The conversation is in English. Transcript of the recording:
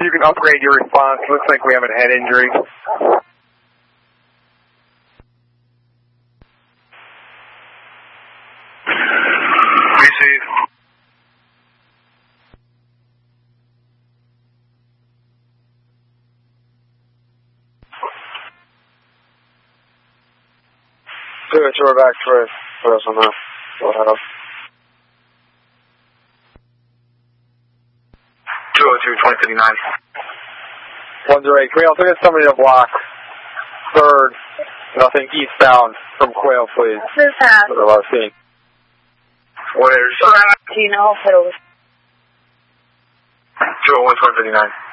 you can upgrade your response. Looks like we have a head injury. Receive. Do it, you're back for us on that. Go ahead. 202, 2059. 108, can we also get somebody to block 3rd, nothing eastbound from Quail, please? This is that. For the last scene. Where's? Do you know if it'll... 201, 2059.